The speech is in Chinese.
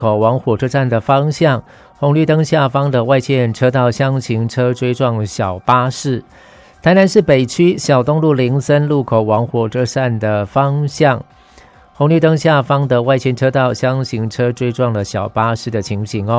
口往火车站的方向，红绿灯下方的外线车道厢型车追撞小巴士。台南市北区小东路林森路口往火车站的方向，红绿灯下方的外线车道厢型车追撞了小巴士的情形哦。